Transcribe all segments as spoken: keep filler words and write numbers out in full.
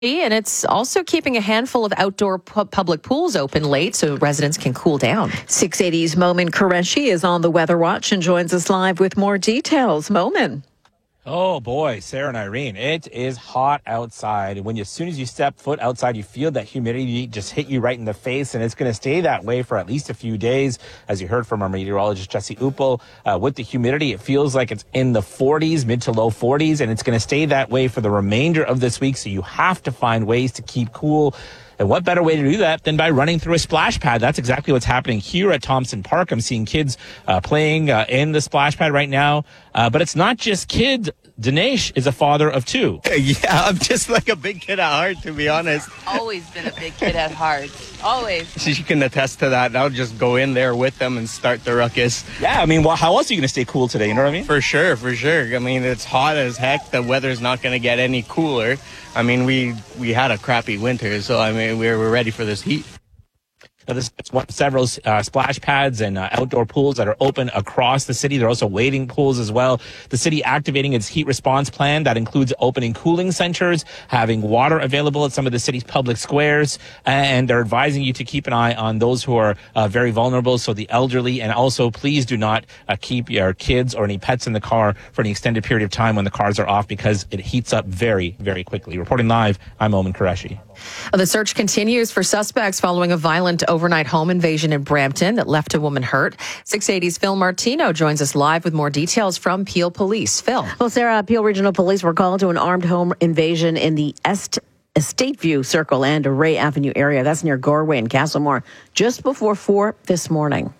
And it's also keeping a handful of outdoor pu- public pools open late so residents can cool down. six eighty's Momin Qureshi is on the Weather Watch and joins us live with more details. Momin. Oh boy, Sarah and Irene, it is hot outside. When you, as soon as you step foot outside, you feel that humidity just hit you right in the face, and it's going to stay that way for at least a few days. As you heard from our meteorologist, Jesse Uppel, uh, with the humidity, it feels like it's in the forties, mid to low forties, and it's going to stay that way for the remainder of this week, so you have to find ways to keep cool. And what better way to do that than by running through a splash pad? That's exactly what's happening here at Thompson Park. I'm seeing kids uh, playing uh, in the splash pad right now. Uh, but it's not just kids. Dinesh is a father of two. Yeah, I'm just like a big kid at heart, to be honest. Always been a big kid at heart. Always. She can attest to that. I'll just go in there with them and start the ruckus. Yeah, I mean, well, how else are you going to stay cool today? You know what I mean? For sure, for sure. I mean, it's hot as heck. The weather's not going to get any cooler. I mean, we, we had a crappy winter, so, I mean, we're, we're ready for this heat. Now, there's several uh, splash pads and uh, outdoor pools that are open across the city. There are also wading pools as well. The city activating its heat response plan that includes opening cooling centers, having water available at some of the city's public squares, and they're advising you to keep an eye on those who are uh, very vulnerable, so the elderly, and also please do not uh, keep your kids or any pets in the car for an extended period of time when the cars are off, because it heats up very, very quickly. Reporting live, I'm Momin Qureshi. The search continues for suspects following a violent overnight home invasion in Brampton that left a woman hurt. six eighty's Phil Martino joins us live with more details from Peel Police. Phil. Well, Sarah, Peel Regional Police were called to an armed home invasion in the Est Estate View Circle and Ray Avenue area. That's near Goreway and Castlemore, just before four this morning.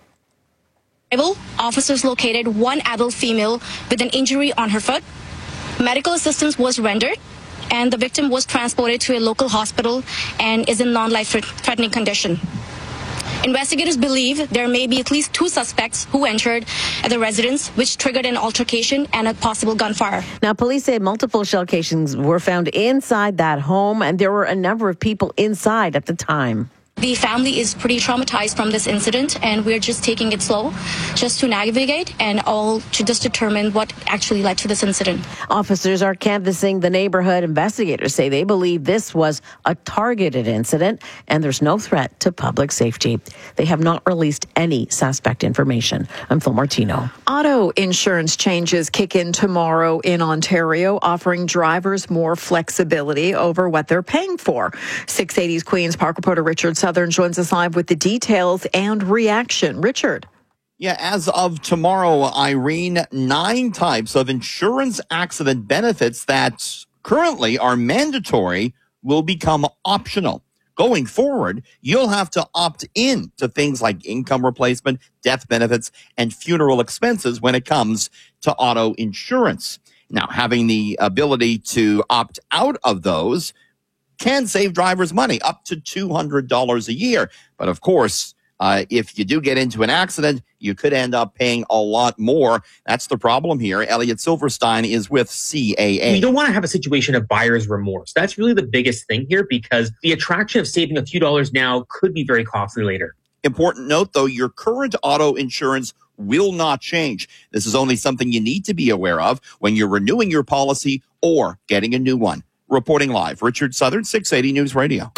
Officers located one adult female with an injury on her foot. Medical assistance was rendered, and the victim was transported to a local hospital and is in non-life-threatening condition. Investigators believe there may be at least two suspects who entered at the residence, which triggered an altercation and a possible gunfire. Now, police say multiple shell casings were found inside that home, and there were a number of people inside at the time. The family is pretty traumatized from this incident, and we're just taking it slow just to navigate and all to just determine what actually led to this incident. Officers are canvassing the neighborhood. Investigators say they believe this was a targeted incident and there's no threat to public safety. They have not released any suspect information. I'm Phil Martino. Auto insurance changes kick in tomorrow in Ontario, offering drivers more flexibility over what they're paying for. six eighty's Queen's Park reporter Richard Southern joins us live with the details and reaction. Richard. Yeah, as of tomorrow, Irene, nine types of insurance accident benefits that currently are mandatory will become optional. Going forward, you'll have to opt in to things like income replacement, death benefits, and funeral expenses when it comes to auto insurance. Now, having the ability to opt out of those can save drivers money, up to two hundred dollars a year. But of course, uh, if you do get into an accident, you could end up paying a lot more. That's the problem here. Elliot Silverstein is with C A A. We don't want to have a situation of buyer's remorse. That's really the biggest thing here, because the attraction of saving a few dollars now could be very costly later. Important note, though, your current auto insurance will not change. This is only something you need to be aware of when you're renewing your policy or getting a new one. Reporting live, Richard Southern, six eighty News Radio.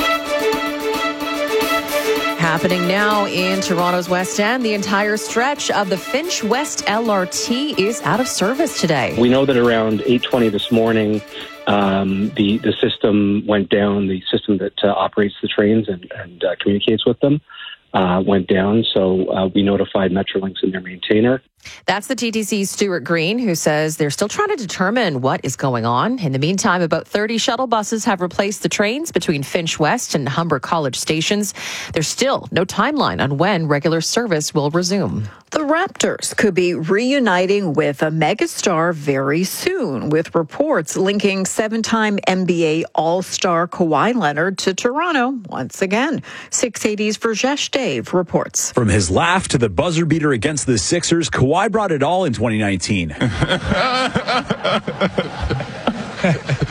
Happening now in Toronto's West End, the entire stretch of the Finch West L R T is out of service today. We know that around eight twenty this morning, um, the, the system went down, the system that uh, operates the trains and, and uh, communicates with them. Uh, went down, so uh, we notified Metrolinx and their maintainer. That's the T T C's Stuart Green, who says they're still trying to determine what is going on. In the meantime, about thirty shuttle buses have replaced the trains between Finch West and Humber College stations. There's still no timeline on when regular service will resume. The Raptors could be reuniting with a megastar very soon, with reports linking seven-time N B A All-Star Kawhi Leonard to Toronto once again. six eighty's Verjesh Dave reports. From his laugh to the buzzer beater against the Sixers, Kawhi brought it all in twenty nineteen. The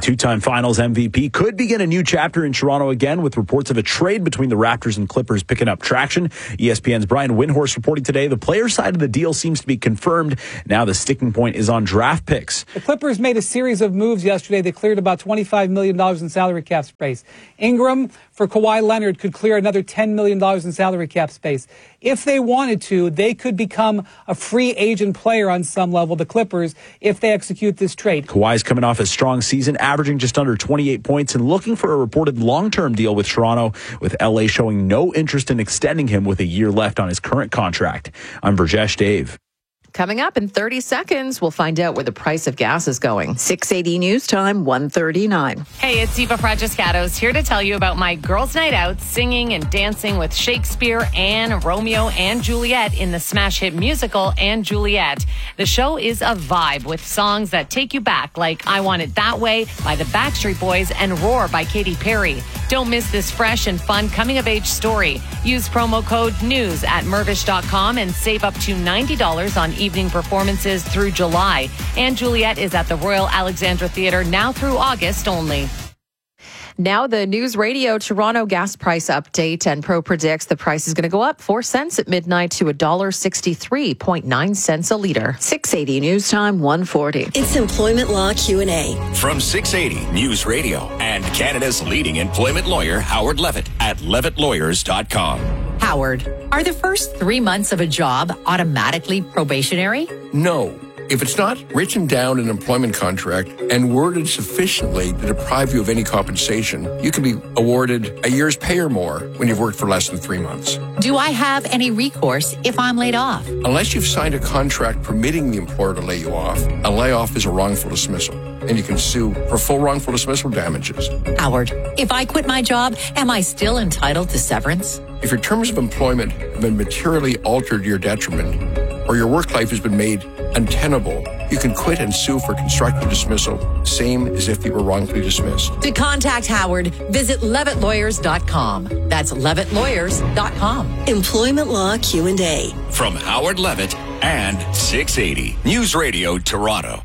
two-time finals M V P could begin a new chapter in Toronto again with reports of a trade between the Raptors and Clippers picking up traction. E S P N's Brian Windhorst reporting today the player side of the deal seems to be confirmed. Now the sticking point is on draft picks. The Clippers made a series of moves yesterday that cleared about twenty-five million dollars in salary cap space. Ingram for Kawhi Leonard could clear another ten million dollars in salary cap space. If they wanted to, they could become a free agent player on some level, the Clippers, if they execute this trade. Kawhi's coming off a strong season, averaging just under twenty-eight points and looking for a reported long-term deal with Toronto, with L A showing no interest in extending him with a year left on his current contract. I'm Burjesh Dave. Coming up in thirty seconds, we'll find out where the price of gas is going. six eighty News Time, one thirty-nine. Hey, it's Eva Fragiscatos here to tell you about my girls' night out singing and dancing with Shakespeare and Romeo and Juliet in the smash hit musical and Juliet. The show is a vibe with songs that take you back, like I Want It That Way by the Backstreet Boys and Roar by Katy Perry. Don't miss this fresh and fun coming-of-age story. Use promo code NEWS at Mirvish dot com and save up to ninety dollars on evening performances through July. And Juliet is at the Royal Alexandra Theatre now through August only. Now the News Radio Toronto gas price update, and Pro predicts the price is going to go up four cents at midnight to one dollar sixty-three point nine cents a litre. six eighty News Time, one forty. It's Employment Law Q and A. From six eighty News Radio and Canada's leading employment lawyer, Howard Levitt at levitt lawyers dot com. Howard, are the first three months of a job automatically probationary? No. If it's not written down in an employment contract and worded sufficiently to deprive you of any compensation, you can be awarded a year's pay or more when you've worked for less than three months. Do I have any recourse if I'm laid off? Unless you've signed a contract permitting the employer to lay you off, a layoff is a wrongful dismissal, and you can sue for full wrongful dismissal damages. Howard, if I quit my job, am I still entitled to severance? If your terms of employment have been materially altered to your detriment, or your work life has been made untenable, you can quit and sue for constructive dismissal, same as if you were wrongfully dismissed. To contact Howard, visit levitt lawyers dot com. That's levitt lawyers dot com. Employment Law Q and A. From Howard Levitt and six eighty News Radio Toronto.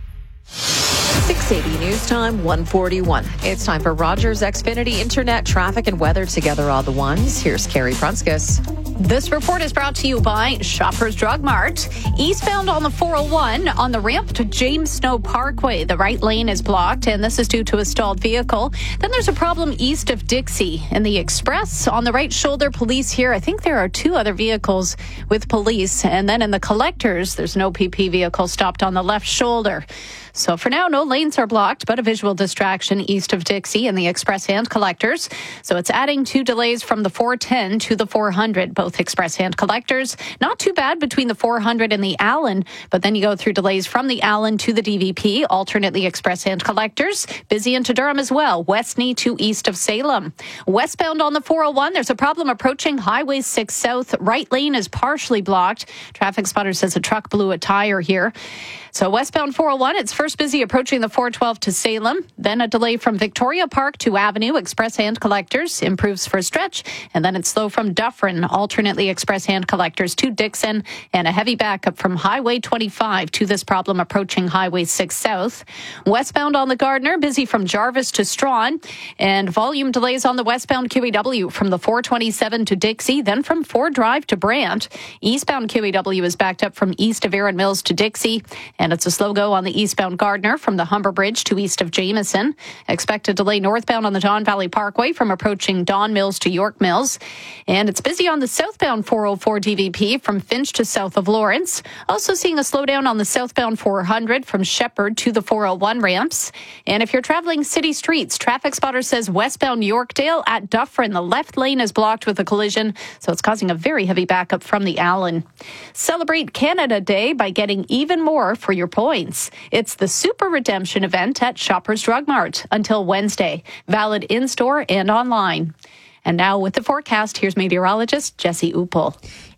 six eighty News Time, one forty-one. It's time for Rogers Xfinity Internet, Traffic and Weather together all the ones. Here's Carrie Prunskis. This report is brought to you by Shoppers Drug Mart. Eastbound on the four oh one on the ramp to James Snow Parkway. The right lane is blocked, and this is due to a stalled vehicle. Then there's a problem east of Dixie. In the Express, on the right shoulder, police here. I think there are two other vehicles with police. And then in the Collectors, there's no P P vehicle stopped on the left shoulder. So for now, no lanes are blocked, but a visual distraction east of Dixie in the Express and Collectors. So it's adding two delays from the four ten to the four hundred, both Express and Collectors. Not too bad between the four hundred and the Allen, but then you go through delays from the Allen to the D V P, alternately Express and Collectors. Busy into Durham as well, Westney to east of Salem. Westbound on the four oh one, there's a problem approaching Highway six South. Right lane is partially blocked. Traffic spotter says a truck blew a tire here. So westbound four oh one, it's first busy approaching the four twelve to Salem. Then a delay from Victoria Park to Avenue, Express and Collectors. Improves for a stretch. And then it's slow from Dufferin, alternately Express and Collectors to Dixon. And a heavy backup from Highway twenty-five to this problem approaching Highway six South. Westbound on the Gardner, busy from Jarvis to Strawn. And volume delays on the westbound Q E W from the four twenty-seven to Dixie, then from Ford Drive to Brant. Eastbound Q E W is backed up from east of Erin Mills to Dixie. And it's a slow go on the eastbound Gardner from the Humber Bridge to east of Jameson. Expected delay northbound on the Don Valley Parkway from approaching Don Mills to York Mills. And it's busy on the southbound four oh four D V P from Finch to south of Lawrence. Also seeing a slowdown on the southbound four hundred from Shepherd to the four oh one ramps. And if you're traveling city streets, traffic spotter says westbound Yorkdale at Dufferin, the left lane is blocked with a collision, so it's causing a very heavy backup from the Allen. Celebrate Canada Day by getting even more for your points. It's the Super Redemption event at Shoppers Drug Mart until Wednesday. Valid in-store and online. And now with the forecast, here's meteorologist Jesse Uppel.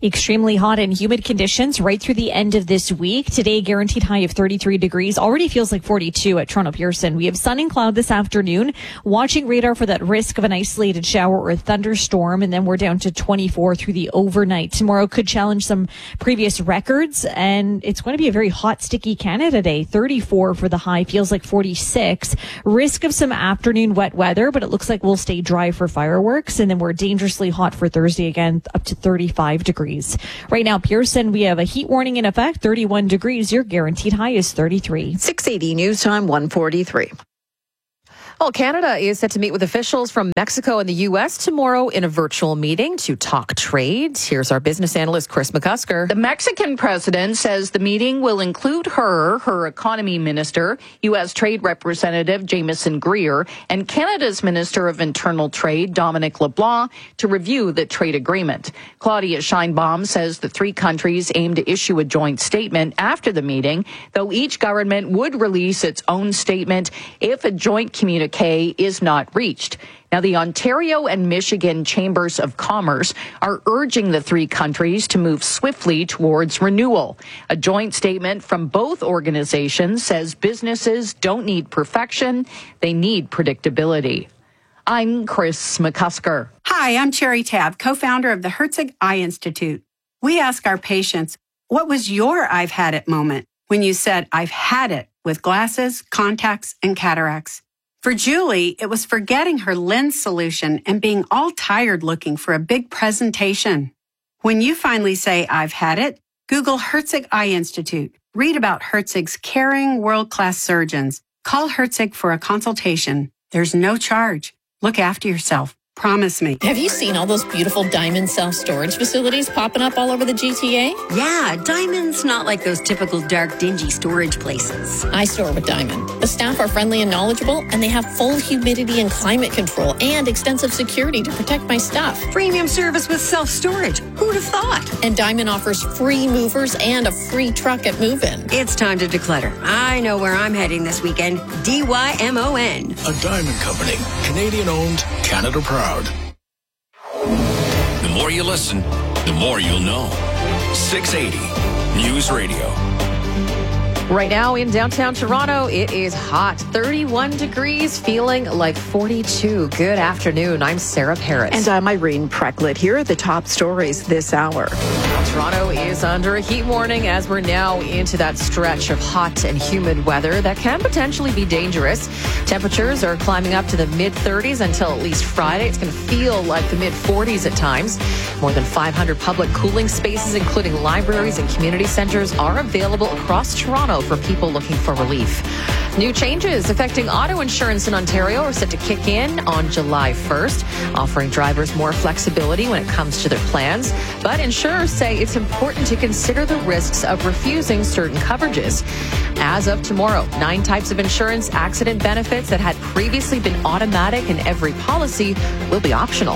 Extremely hot and humid conditions right through the end of this week. Today, guaranteed high of thirty-three degrees. Already feels like forty-two at Toronto Pearson. We have sun and cloud this afternoon. Watching radar for that risk of an isolated shower or a thunderstorm. And then we're down to twenty-four through the overnight. Tomorrow could challenge some previous records. And it's going to be a very hot, sticky Canada Day. thirty-four for the high. Feels like forty-six. Risk of some afternoon wet weather, but it looks like we'll stay dry for fireworks. And then we're dangerously hot for Thursday again, up to thirty-five degrees. Right now, Pearson, we have a heat warning in effect, thirty-one degrees. Your guaranteed high is thirty-three. six eighty News Time, one forty-three. Well, Canada is set to meet with officials from Mexico and the U S tomorrow in a virtual meeting to talk trade. Here's our business analyst, Chris McCusker. The Mexican president says the meeting will include her, her economy minister, U S Trade Representative Jameson Greer, and Canada's Minister of Internal Trade, Dominic LeBlanc, to review the trade agreement. Claudia Sheinbaum says the three countries aim to issue a joint statement after the meeting, though each government would release its own statement if a joint communique is not reached. Now, the Ontario and Michigan Chambers of Commerce are urging the three countries to move swiftly towards renewal. A joint statement from both organizations says businesses don't need perfection, they need predictability. I'm Chris McCusker. Hi, I'm Cherry Tabb, co-founder of the Herzig Eye Institute. We ask our patients, what was your I've had it moment when you said, I've had it with glasses, contacts, and cataracts? For Julie, it was forgetting her lens solution and being all tired looking for a big presentation. When you finally say, I've had it, Google Herzig Eye Institute. Read about Herzig's caring world-class surgeons. Call Herzig for a consultation. There's no charge. Look after yourself. Promise me. Have you seen all those beautiful Diamond self-storage facilities popping up all over the G T A? Yeah, Diamond's not like those typical dark, dingy storage places. I store with Diamond. The staff are friendly and knowledgeable, and they have full humidity and climate control and extensive security to protect my stuff. Premium service with self-storage. Who'd have thought? And Diamond offers free movers and a free truck at move-in. It's time to declutter. I know where I'm heading this weekend. D Y M O N. A Diamond Company. Canadian-owned, Canada proud. The more you listen, the more you'll know. six eighty News Radio. Right now in downtown Toronto, it is hot. thirty-one degrees, feeling like forty-two. Good afternoon. I'm Sarah Parrott. And I'm Irene Precklett. Here are the top stories this hour. Toronto is under a heat warning as we're now into that stretch of hot and humid weather that can potentially be dangerous. Temperatures are climbing up to the mid thirties until at least Friday. It's going to feel like the mid forties at times. More than five hundred public cooling spaces, including libraries and community centers, are available across Toronto for people looking for relief. New changes affecting auto insurance in Ontario are set to kick in on July first, offering drivers more flexibility when it comes to their plans. But insurers say it's important to consider the risks of refusing certain coverages. As of tomorrow, nine types of insurance accident benefits that had previously been automatic in every policy will be optional.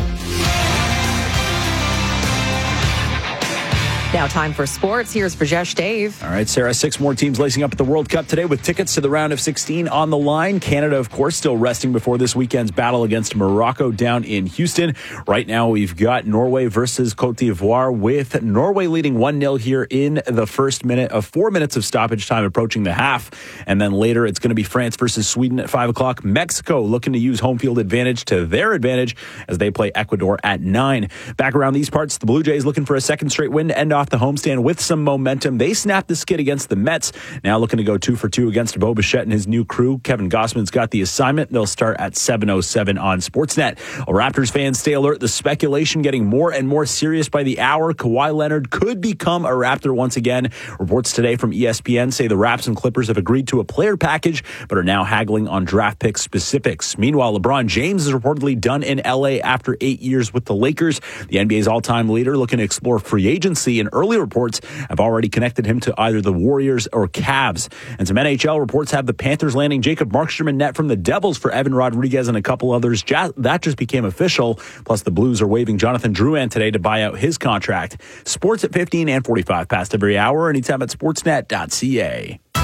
Now time for sports. Here's Brajesh Dave. All right, Sarah, six more teams lacing up at the World Cup today with tickets to the round of sixteen on the line. Canada, of course, still resting before this weekend's battle against Morocco down in Houston. Right now, we've got Norway versus Cote d'Ivoire, with Norway leading one nil here in the first minute of four minutes of stoppage time approaching the half. And then later, it's going to be France versus Sweden at five o'clock. Mexico looking to use home field advantage to their advantage as they play Ecuador at nine. Back around these parts, the Blue Jays looking for a second straight win to end off the homestand with some momentum. They snapped the skid against the Mets. Now looking to go two for two against Bo Bichette and his new crew. Kevin Gossman's got the assignment. They'll start at seven oh seven on Sportsnet. Well, Raptors fans, stay alert. The speculation getting more and more serious by the hour. Kawhi Leonard could become a Raptor once again. Reports today from E S P N say the Raps and Clippers have agreed to a player package, but are now haggling on draft pick specifics. Meanwhile, LeBron James is reportedly done in L A after eight years with the Lakers. The N B A's all-time leader looking to explore free agency, and early reports have already connected him to either the Warriors or Cavs. And some N H L reports have the Panthers landing Jacob Markstrom in net from the Devils for Evan Rodriguez and a couple others. That just became official. Plus, the Blues are waiving Jonathan Drouin today to buy out his contract. Sports at fifteen and forty-five past every hour, anytime at sportsnet dot c a.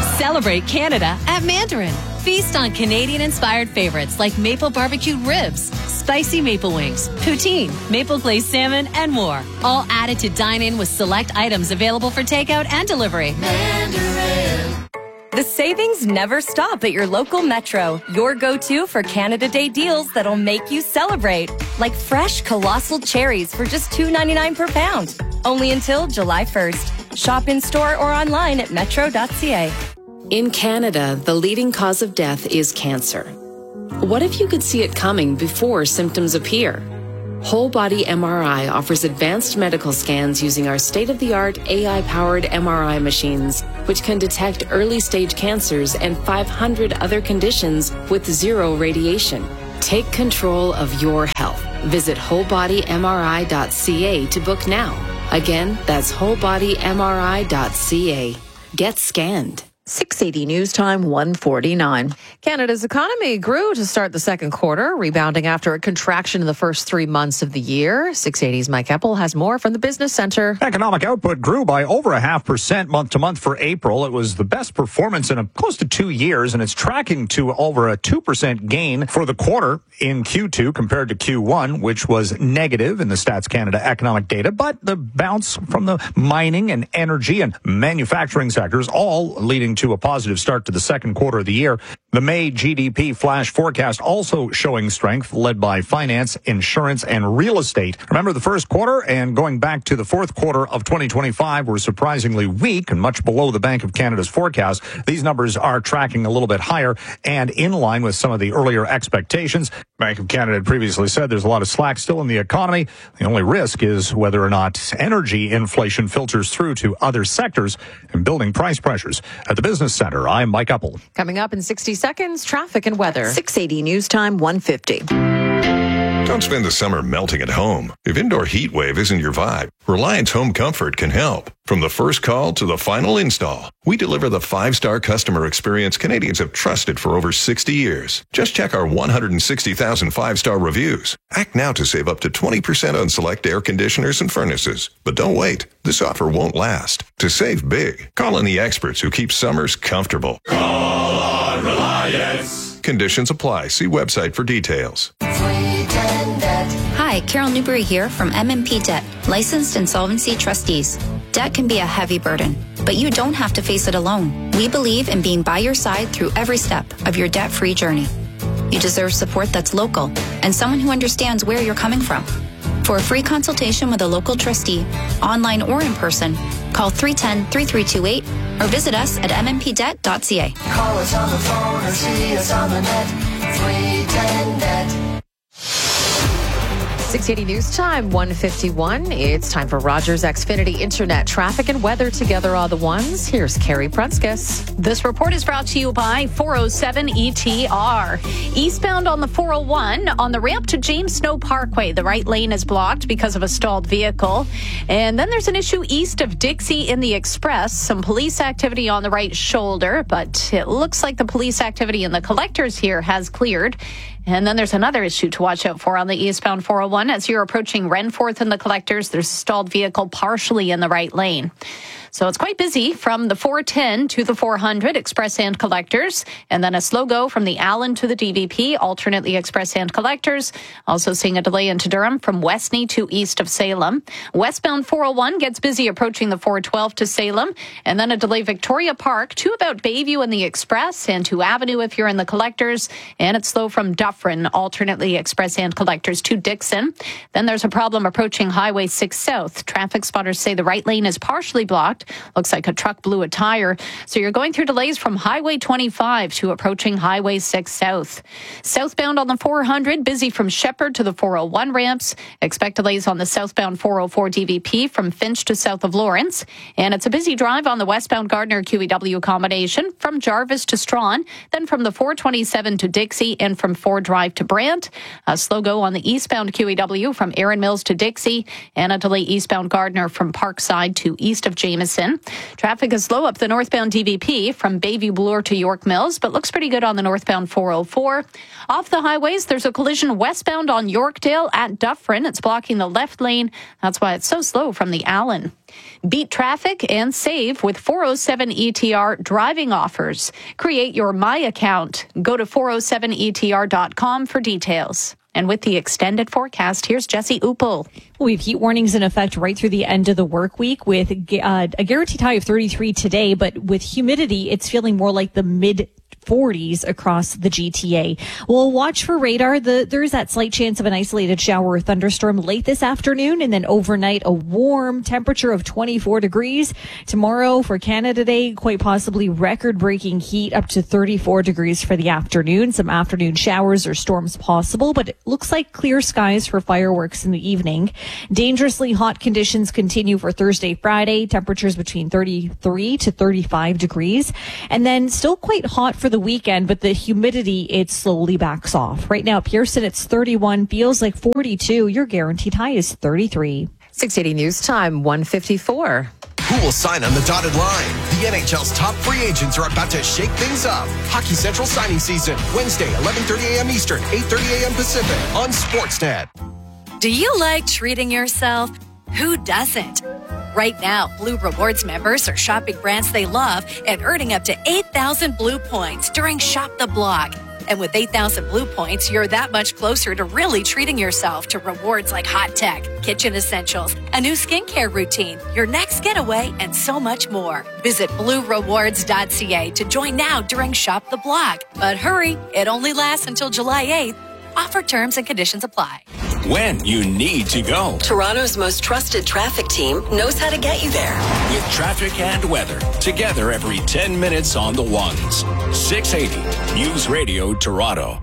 Celebrate Canada at Mandarin. Feast on Canadian-inspired favorites like maple barbecued ribs, spicy maple wings, poutine, maple glazed salmon, and more. All added to dine in with select items available for takeout and delivery. Mandarin. The savings never stop at your local Metro. Your go-to for Canada Day deals that'll make you celebrate. Like fresh colossal cherries for just two ninety-nine per pound. Only until July first. Shop in store or online at metro dot c a. In Canada, the leading cause of death is cancer. What if you could see it coming before symptoms appear? Whole Body M R I offers advanced medical scans using our state-of-the-art A I-powered M R I machines, which can detect early-stage cancers and five hundred other conditions with zero radiation. Take control of your health. Visit whole body m r i dot c a to book now. Again, that's whole body m r i dot c a. Get scanned. six eighty News Time, one forty-nine. Canada's economy grew to start the second quarter, rebounding after a contraction in the first three months of the year. six eighty's Mike Eppel has more from the Business Center. Economic output grew by over a half percent month to month for April. It was the best performance in a, close to two years, and it's tracking to over a two percent gain for the quarter in Q two compared to Q one, which was negative in the Stats Canada economic data. But the bounce from the mining and energy and manufacturing sectors all leading to a positive start to the second quarter of the year. The May G D P flash forecast also showing strength, led by finance, insurance, and real estate. Remember, the first quarter and going back to the fourth quarter of twenty twenty-five were surprisingly weak and much below the Bank of Canada's forecast. These numbers are tracking a little bit higher and in line with some of the earlier expectations. Bank of Canada had previously said there's a lot of slack still in the economy. The only risk is whether or not energy inflation filters through to other sectors and building price pressures. At the Business Center, I'm Mike Eppel. Coming up in sixty seconds, traffic and weather. six eighty News Time, one fifty. Don't spend the summer melting at home. If indoor heat wave isn't your vibe, Reliance Home Comfort can help. From the first call to the final install, we deliver the five-star customer experience Canadians have trusted for over sixty years. Just check our one hundred sixty thousand five-star reviews. Act now to save up to twenty percent on select air conditioners and furnaces. But don't wait. This offer won't last. To save big, call in the experts who keep summers comfortable. Call on Reliance. Conditions apply. See website for details. Hi, Carol Newberry here from M and P Debt, licensed insolvency trustees. Debt can be a heavy burden, but you don't have to face it alone. We believe in being by your side through every step of your debt-free journey. You deserve support that's local and someone who understands where you're coming from. For a free consultation with a local trustee, online or in person, call three one zero, three three two eight or visit us at m m p debt dot c a. Call us on the phone or see us on the net. three ten net. six eighty News Time, one fifty-one. It's time for Rogers Xfinity Internet traffic and weather together all the ones. Here's Carrie Prunskis. This report is brought to you by four oh seven E T R. Eastbound on the four oh one, on the ramp to James Snow Parkway, the right lane is blocked because of a stalled vehicle. And then there's an issue east of Dixie in the Express. Some police activity on the right shoulder, but it looks like the police activity in the collectors here has cleared. And then there's another issue to watch out for on the eastbound four oh one. As you're approaching Renforth and the collectors, there's a stalled vehicle partially in the right lane. So it's quite busy from the four ten to the four hundred, express and collectors, and then a slow go from the Allen to the D V P, alternately express and collectors. Also seeing a delay into Durham from Westney to east of Salem. Westbound four oh one gets busy approaching the four twelve to Salem, and then a delay Victoria Park to about Bayview in the express and to Avenue if you're in the collectors, and it's slow from Dufferin, alternately express and collectors to Dixon. Then there's a problem approaching Highway six South. Traffic spotters say the right lane is partially blocked. Looks like a truck blew a tire. So you're going through delays from Highway twenty-five to approaching Highway six South. Southbound on the four hundred, busy from Shepherd to the four oh one ramps. Expect delays on the southbound four oh four D V P from Finch to south of Lawrence. And it's a busy drive on the westbound Gardner Q E W combination from Jarvis to Strawn, then from the four twenty-seven to Dixie and from Ford Drive to Brant. A slow go on the eastbound Q E W from Erin Mills to Dixie, and a delay eastbound Gardner from Parkside to east of Jameson. Traffic is slow up the northbound D V P from Bayview Bloor to York Mills, but looks pretty good on the northbound four oh four. Off the highways, there's a collision westbound on Yorkdale at Dufferin. It's blocking the left lane. That's why it's so slow from the Allen. Beat traffic and save with four oh seven E T R driving offers. Create your My Account. Go to four oh seven E T R dot com for details. And with the extended forecast, here's Jesse Upel. We have heat warnings in effect right through the end of the work week with uh, a guaranteed high of thirty-three today, but with humidity, it's feeling more like the mid forties across the G T A. We'll watch for radar. The, there is that slight chance of an isolated shower or thunderstorm late this afternoon, and then overnight a warm temperature of twenty-four degrees. Tomorrow for Canada Day, quite possibly record-breaking heat up to thirty-four degrees for the afternoon. Some afternoon showers or storms possible, but it looks like clear skies for fireworks in the evening. Dangerously hot conditions continue for Thursday, Friday. Temperatures between thirty-three to thirty-five degrees, and then still quite hot for the weekend, but the humidity, it slowly backs off. Right now, Pearson, it's thirty-one, feels like forty-two. Your guaranteed high is thirty-three. six eighty News Time, one fifty-four. Who will sign on the dotted line? The N H L's top free agents are about to shake things up. Hockey Central signing season, Wednesday, eleven thirty a.m. Eastern, eight thirty a.m. Pacific on Sportsnet. Do you like treating yourself? Who doesn't? Right now, Blue Rewards members are shopping brands they love and earning up to eight thousand Blue points during Shop the Block. And with eight thousand Blue points, you're that much closer to really treating yourself to rewards like hot tech, kitchen essentials, a new skincare routine, your next getaway, and so much more. Visit blue rewards dot c a to join now during Shop the Block. But hurry, it only lasts until July eighth. Offer terms and conditions apply. When you need to go. Toronto's most trusted traffic team knows how to get you there. With traffic and weather, together every ten minutes on the ones. six eighty News Radio Toronto.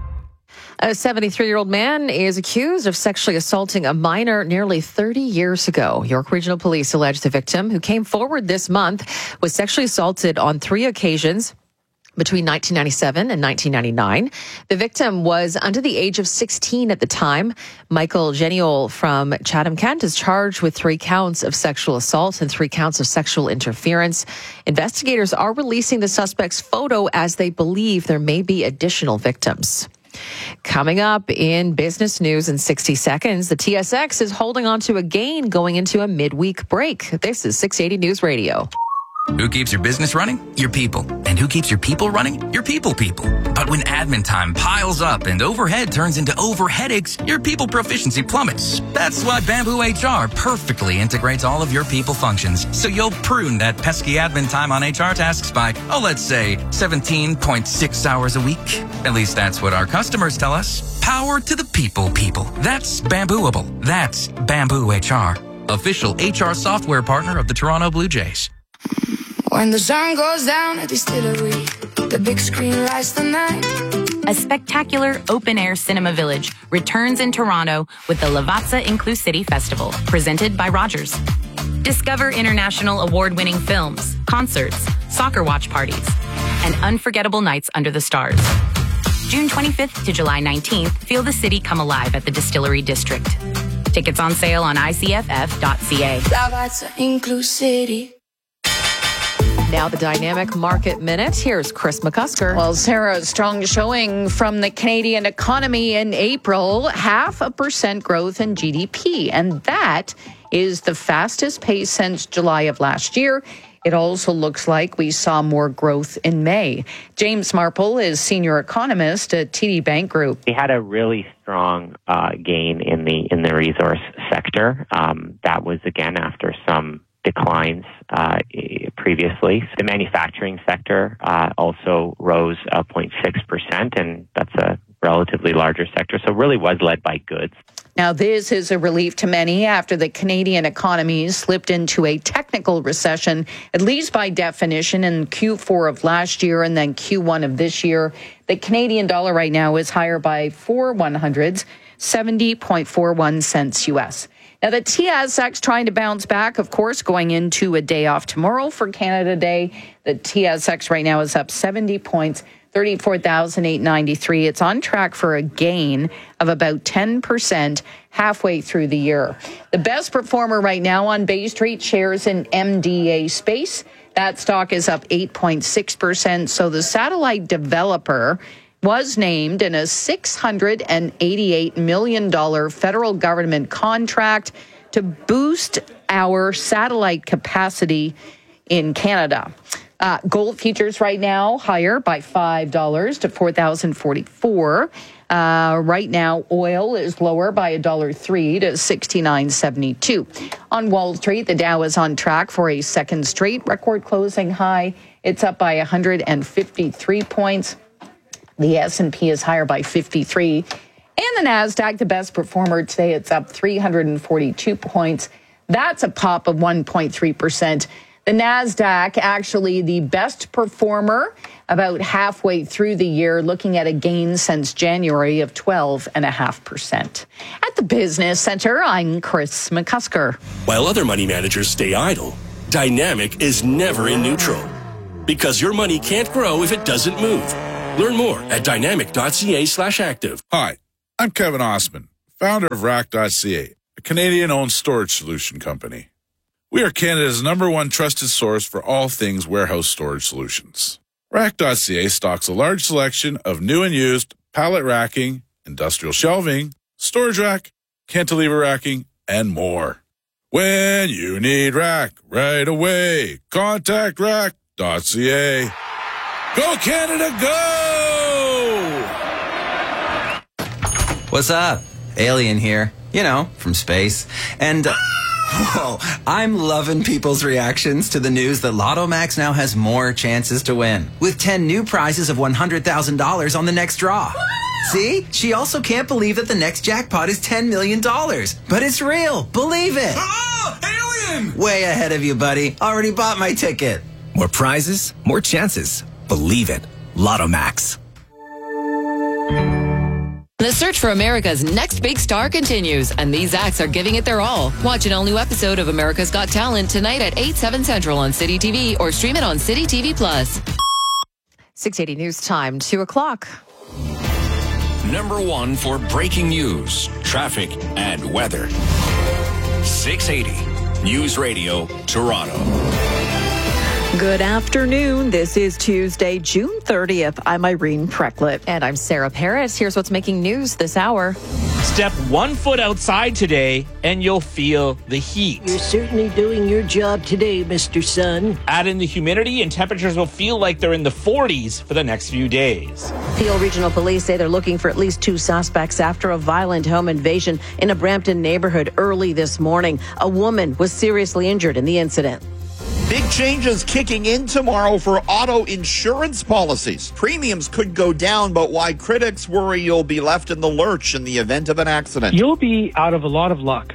A seventy-three-year-old man is accused of sexually assaulting a minor nearly thirty years ago. York Regional Police allege the victim, who came forward this month, was sexually assaulted on three occasions between nineteen ninety-seven and nineteen ninety-nine. The victim was under the age of sixteen at the time. Michael Geniol from Chatham, Kent is charged with three counts of sexual assault and three counts of sexual interference. Investigators are releasing the suspect's photo as they believe there may be additional victims. Coming up in business news in sixty seconds, the T S X is holding on to a gain going into a midweek break. This is six eighty News Radio. Who keeps your business running? Your people. And who keeps your people running? Your people people. But when admin time piles up and overhead turns into overheadaches, your people proficiency plummets. That's why Bamboo H R perfectly integrates all of your people functions, so you'll prune that pesky admin time on H R tasks by, oh, let's say seventeen point six hours a week. At least that's what our customers tell us. Power to the people people. That's Bambooable. That's Bamboo H R. Official H R software partner of the Toronto Blue Jays. When the sun goes down at the distillery, the big screen lights the night. A spectacular open-air cinema village returns in Toronto with the Lavazza Inclusivity Festival, presented by Rogers. Discover international award-winning films, concerts, soccer watch parties, and unforgettable nights under the stars. June twenty-fifth to July nineteenth, feel the city come alive at the Distillery District. Tickets on sale on I C F F dot C A. Lavazza Inclusivity. Now the Dynamic Market Minute. Here's Chris McCusker. Well, Sarah, strong showing from the Canadian economy in April, half a percent growth in G D P. And that is the fastest pace since July of last year. It also looks like we saw more growth in May. James Marple is senior economist at T D Bank Group. We had a really strong uh, gain in the in the resource sector. Um, that was, again, after some declines uh, previously. The manufacturing sector uh, also rose uh, zero point six percent, and that's a relatively larger sector, so really was led by goods. Now, this is a relief to many after the Canadian economy slipped into a technical recession, at least by definition, in Q four of last year and then Q one of this year. The Canadian dollar right now is higher by four one hundredths, seventy point four one cents U S. Now, the T S X trying to bounce back, of course, going into a day off tomorrow for Canada Day. The T S X right now is up seventy points, thirty-four thousand eight hundred ninety-three. It's on track for a gain of about ten percent halfway through the year. The best performer right now on Bay Street shares in M D A Space. That stock is up eight point six percent. So the satellite developer was named in a six hundred eighty-eight million dollars federal government contract to boost our satellite capacity in Canada. Uh, gold futures right now higher by five dollars to four thousand forty-four dollars. Uh, right now, oil is lower by one dollar three to sixty-nine seventy-two. On Wall Street, the Dow is on track for a second straight record closing high. It's up by one hundred fifty-three points. The S and P is higher by fifty-three. And the NASDAQ, the best performer today, it's up three hundred forty-two points. That's a pop of one point three percent. The NASDAQ, actually the best performer about halfway through the year, looking at a gain since January of twelve point five percent. At the Business Center, I'm Chris McCusker. While other money managers stay idle, Dynamic is never in neutral. Because your money can't grow if it doesn't move. Learn more at dynamic.ca slash active. Hi, I'm Kevin Osman, founder of rack dot c a, a Canadian-owned storage solution company. We are Canada's number one trusted source for all things warehouse storage solutions. rack dot c a stocks a large selection of new and used pallet racking, industrial shelving, storage rack, cantilever racking, and more. When you need rack right away, contact rack dot c a. Go Canada, go! What's up? Alien here. You know, from space. And... Uh, Whoa, I'm loving people's reactions to the news that Lotto Max now has more chances to win, with ten new prizes of one hundred thousand dollars on the next draw. See? She also can't believe that the next jackpot is ten million dollars. But it's real. Believe it. Oh, alien! Way ahead of you, buddy. Already bought my ticket. More prizes, more chances. Believe it. Lotto Max. The search for America's next big star continues, and these acts are giving it their all. Watch an all-new episode of America's Got Talent tonight at eight, seven Central on City T V or stream it on City T V Plus. six eighty News Time, two o'clock. Number one for breaking news, traffic, and weather. six eighty News Radio, Toronto. Good afternoon. This is Tuesday, June thirtieth. I'm Irene Precklett. And I'm Sarah Paris. Here's what's making news this hour. Step one foot outside today and you'll feel the heat. You're certainly doing your job today, Mister Sun. Add in the humidity and temperatures will feel like they're in the forties for the next few days. Peel Regional Police say they're looking for at least two suspects after a violent home invasion in a Brampton neighborhood early this morning. A woman was seriously injured in the incident. Big changes kicking in tomorrow for auto insurance policies. Premiums could go down, but why critics worry you'll be left in the lurch in the event of an accident. You'll be out of a lot of luck.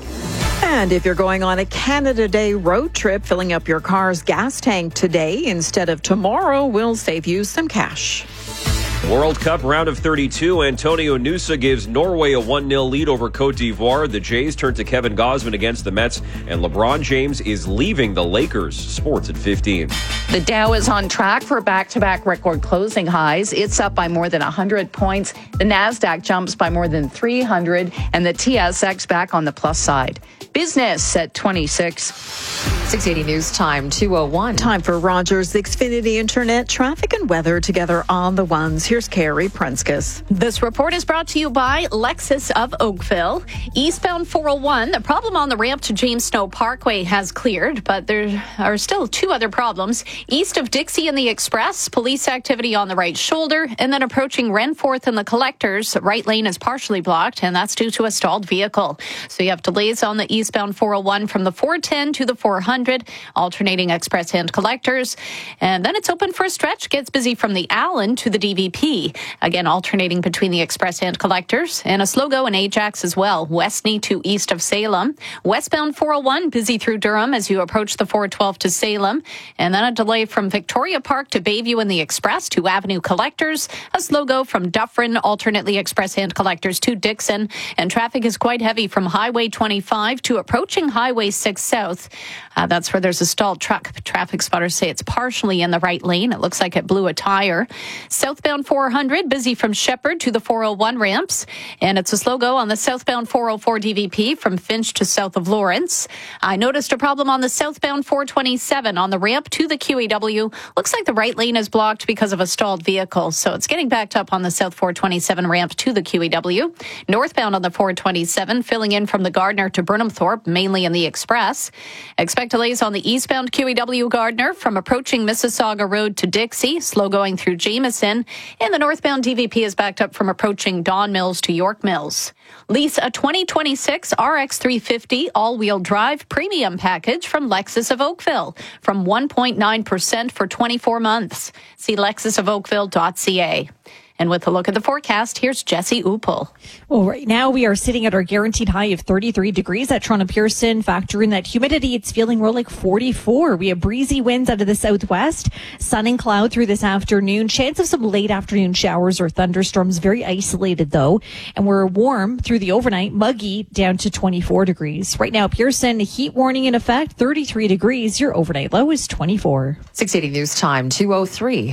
And if you're going on a Canada Day road trip, filling up your car's gas tank today instead of tomorrow will save you some cash. World Cup round of thirty-two, Antonio Nusa gives Norway a one nil lead over Cote d'Ivoire. The Jays turn to Kevin Gausman against the Mets, and LeBron James is leaving the Lakers. Sports at fifteen. The Dow is on track for back-to-back record closing highs. It's up by more than one hundred points. The NASDAQ jumps by more than three hundred, and the T S X back on the plus side. Business at twenty-six. six eighty News Time, two oh one. Time for Rogers Xfinity Internet traffic and weather together on the ones. Here's Carrie Prenskus. This report is brought to you by Lexus of Oakville. Eastbound four oh one, the problem on the ramp to James Snow Parkway has cleared, but there are still two other problems. East of Dixie and the Express, police activity on the right shoulder, and then approaching Renforth and the Collectors, right lane is partially blocked, and that's due to a stalled vehicle. So you have delays on the eastbound four oh one from the four ten to the four hundred, alternating Express and Collectors. And then it's open for a stretch, gets busy from the Allen to the D V P. Again, alternating between the Express and Collectors, and a slow go in Ajax as well, Westney to east of Salem. Westbound four oh one, busy through Durham as you approach the four twelve to Salem. And then a delay from Victoria Park to Bayview in the Express to Avenue Collectors. A slow go from Dufferin, alternately Express and Collectors to Dixon. And traffic is quite heavy from Highway twenty-five to approaching Highway six South. Uh, that's where there's a stalled truck. Traffic spotters say it's partially in the right lane. It looks like it blew a tire. Southbound four hundred, busy from Shepherd to the four oh one ramps. And it's a slow go on the southbound four oh four D V P from Finch to south of Lawrence. I noticed a problem on the southbound four twenty-seven on the ramp to the Q Q E W. Looks like the right lane is blocked because of a stalled vehicle, so it's getting backed up on the South four twenty-seven ramp to the Q E W. Northbound on the four twenty-seven, filling in from the Gardner to Burnhamthorpe, mainly in the express. Expect delays on the eastbound Q E W Gardner from approaching Mississauga Road to Dixie, slow going through Jameson. And the northbound D V P is backed up from approaching Don Mills to York Mills. Lease a twenty twenty-six R X three fifty all-wheel drive premium package from Lexus of Oakville from one point nine percent for twenty-four months. See lexus of oakville dot c a. And with a look at the forecast, here's Jesse Upel. Well, right now we are sitting at our guaranteed high of thirty-three degrees at Toronto Pearson. Factor in that humidity, it's feeling more like forty-four. We have breezy winds out of the southwest, sun and cloud through this afternoon. Chance of some late afternoon showers or thunderstorms, very isolated though. And we're warm through the overnight, muggy down to twenty-four degrees. Right now, Pearson, heat warning in effect, thirty-three degrees. Your overnight low is twenty-four. six eighty News Time, two oh three.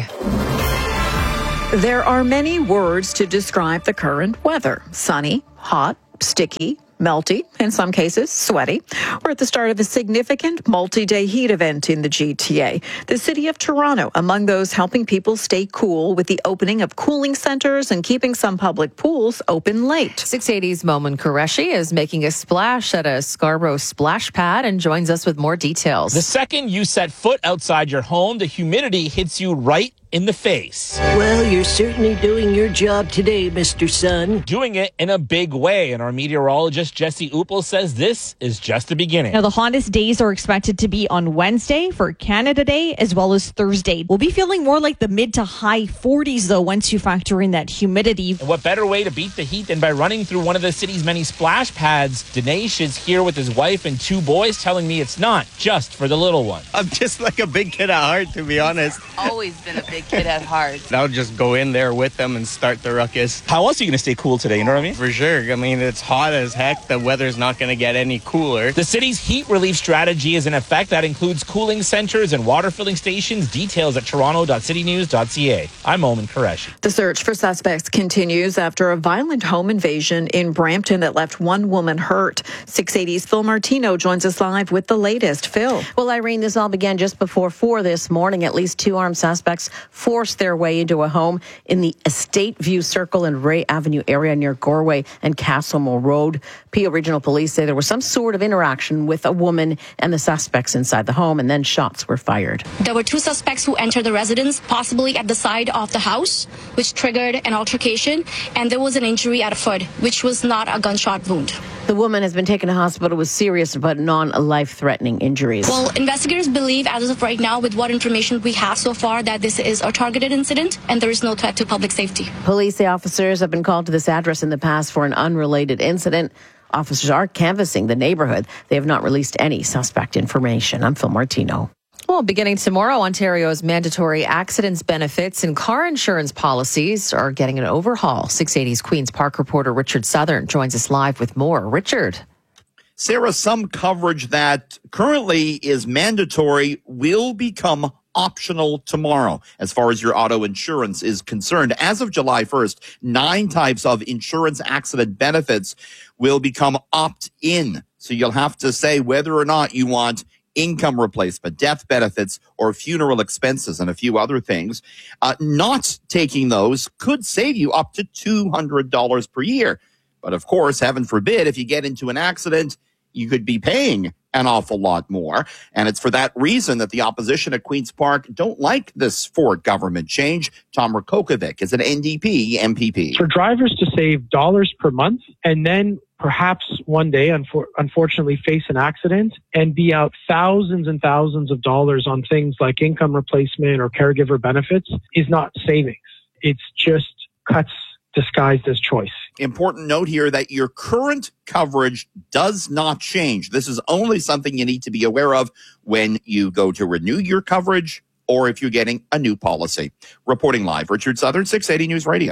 There are many words to describe the current weather. Sunny, hot, sticky, melty, in some cases sweaty. We're at the start of a significant multi-day heat event in the G T A. The city of Toronto among those helping people stay cool with the opening of cooling centers and keeping some public pools open late. six eighty's Momin Qureshi is making a splash at a Scarborough splash pad and joins us with more details. The second you set foot outside your home, the humidity hits you right in the face. Well, you're certainly doing your job today, Mister Sun. Doing it in a big way. And our meteorologist, Jesse Upel, says this is just the beginning. Now, the hottest days are expected to be on Wednesday for Canada Day as well as Thursday. We'll be feeling more like the mid to high forties, though, once you factor in that humidity. And what better way to beat the heat than by running through one of the city's many splash pads? Dinesh is here with his wife and two boys, telling me it's not just for the little one. I'm just like a big kid at heart, to be honest. Always been a big kid at heart. I'll just go in there with them and start the ruckus. How else are you going to stay cool today, you know what I mean? For sure. I mean, it's hot as heck. The weather's not going to get any cooler. The city's heat relief strategy is in effect. That includes cooling centers and water filling stations. Details at toronto dot city news dot c a. I'm Momin Qureshi. The search for suspects continues after a violent home invasion in Brampton that left one woman hurt. six eighty's Phil Martino joins us live with the latest. Phil. Well, Irene, this all began just before four this morning. At least two armed suspects forced their way into a home in the Estate View Circle and Ray Avenue area near Gorway and Castlemore Road. Peel Regional Police say there was some sort of interaction with a woman and the suspects inside the home, and then shots were fired. There were two suspects who entered the residence, possibly at the side of the house, which triggered an altercation, and there was an injury at a foot, which was not a gunshot wound. The woman has been taken to hospital with serious but non-life-threatening injuries. Well, investigators believe, as of right now, with what information we have so far, that this is a targeted incident and there is no threat to public safety. Police say officers have been called to this address in the past for an unrelated incident. Officers are canvassing the neighborhood. They have not released any suspect information. I'm Phil Martino. Well, beginning tomorrow, Ontario's mandatory accidents benefits and car insurance policies are getting an overhaul. six eighty's Queen's Park reporter Richard Southern joins us live with more. Richard. Sarah, some coverage that currently is mandatory will become optional tomorrow as far as your auto insurance is concerned. As of July first, nine types of insurance accident benefits will become opt-in. So you'll have to say whether or not you want income replacement, death benefits, or funeral expenses, and a few other things. Uh, not taking those could save you up to two hundred dollars per year. But of course, heaven forbid, if you get into an accident, you could be paying an awful lot more. And it's for that reason that the opposition at Queen's Park don't like this Ford government change. Tom Rakokovic is an N D P M P P. For drivers to save dollars per month and then perhaps one day, unfor- unfortunately, face an accident and be out thousands and thousands of dollars on things like income replacement or caregiver benefits is not savings. It's just cuts disguised as choice. Important note here that your current coverage does not change. This is only something you need to be aware of when you go to renew your coverage or if you're getting a new policy. Reporting live, Richard Southern, six eighty News Radio.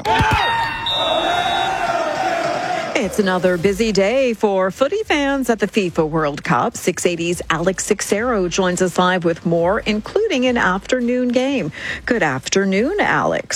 It's another busy day for footy fans at the FIFA World Cup. six eighty's Alex Sixero joins us live with more, including an afternoon game. Good afternoon, Alex.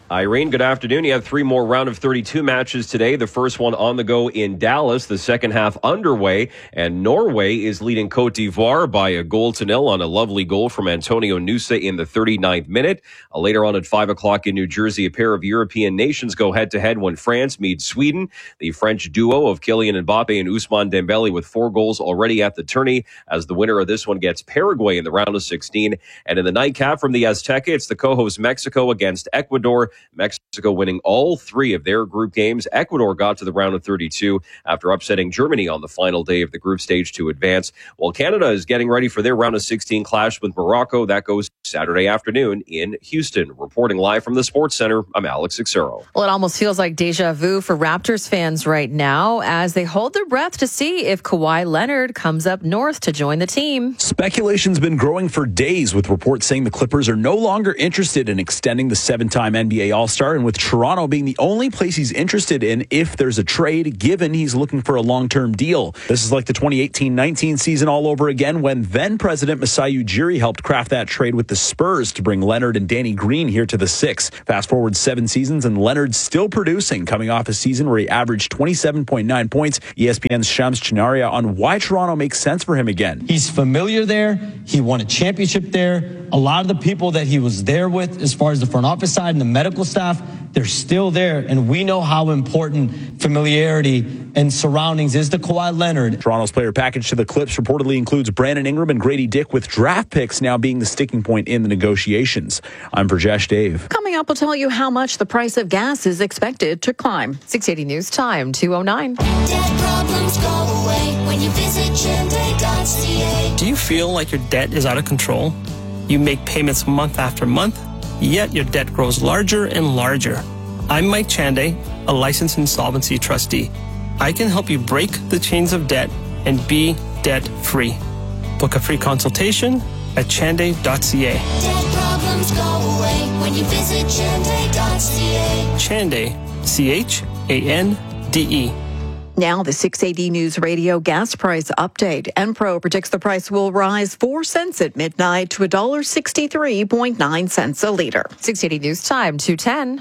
Irene, good afternoon. You have three more round of thirty-two matches today. The first one on the go in Dallas, the second half underway, and Norway is leading Cote d'Ivoire by a goal to nil on a lovely goal from Antonio Nusa in the thirty-ninth minute. Uh, later on at five o'clock in New Jersey, a pair of European nations go head-to-head when France meets Sweden. The French duo of Kylian Mbappe and Ousmane Dembele with four goals already at the tourney, as the winner of this one gets Paraguay in the round of sixteen. And in the nightcap from the Azteca, it's the co-host Mexico against Ecuador. Mexico winning all three of their group games. Ecuador got to the round of thirty-two after upsetting Germany on the final day of the group stage to advance. While Canada is getting ready for their round of sixteen clash with Morocco. That goes Saturday afternoon in Houston. Reporting live from the Sports Center, I'm Alex Xero. Well, it almost feels like deja vu for Raptors fans right now as they hold their breath to see if Kawhi Leonard comes up north to join the team. Speculation's been growing for days, with reports saying the Clippers are no longer interested in extending the seven-time N B A All-Star, and with Toronto being the only place he's interested in if there's a trade, given he's looking for a long-term deal. This is like the twenty eighteen nineteen season all over again, when then-President Masai Ujiri helped craft that trade with the Spurs to bring Leonard and Danny Green here to the Six. Fast forward seven seasons, and Leonard's still producing, coming off a season where he averaged twenty-seven point nine points. E S P N's Shams Chinaria on why Toronto makes sense for him again. He's familiar there. He won a championship there. A lot of the people that he was there with, as far as the front office side and the medical staff, they're still there, and we know how important familiarity and surroundings is to Kawhi Leonard. Toronto's player package to the Clips reportedly includes Brandon Ingram and Grady Dick, with draft picks now being the sticking point in the negotiations. I'm Rajesh Dave. Coming up, we'll tell you how much the price of gas is expected to climb. six eighty News Time, two oh nine. Debt problems go away when you visit Chande dot c a. Do you feel like your debt is out of control? You make payments month after month, yet your debt grows larger and larger. I'm Mike Chande, a licensed insolvency trustee. I can help you break the chains of debt and be debt-free. Book a free consultation at chande dot c a. Debt problems go away when you visit Chande dot c a. Chande, C H A N D E. Now, the six eighty News Radio gas price update. Enpro predicts the price will rise four cents at midnight to one dollar sixty-three point nine cents a liter. six eighty News Time, two ten.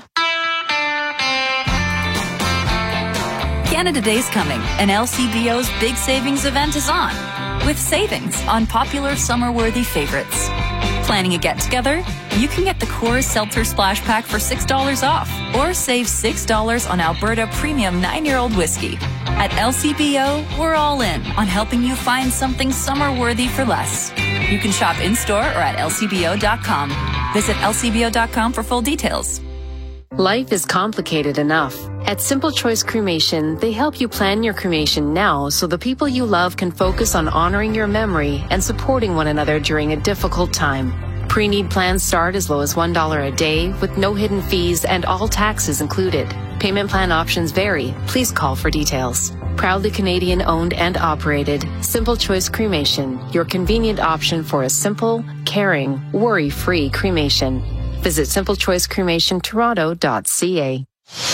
Canada Day's coming, and L C B O's big savings event is on, with savings on popular summer-worthy favorites. Planning a get-together? You can get the Coors Seltzer Splash Pack for six dollars off, or save six dollars on Alberta Premium nine-year-old whiskey. At L C B O, we're all in on helping you find something summer-worthy for less. You can shop in-store or at L C B O dot com. Visit L C B O dot com for full details. Life is complicated enough. At Simple Choice Cremation, they help you plan your cremation now so the people you love can focus on honoring your memory and supporting one another during a difficult time. Pre-need plans start as low as one dollar a day with no hidden fees and all taxes included. Payment plan options vary. Please call for details. Proudly Canadian owned and operated, Simple Choice Cremation, your convenient option for a simple, caring, worry-free cremation. Visit simple choice cremation toronto dot c a.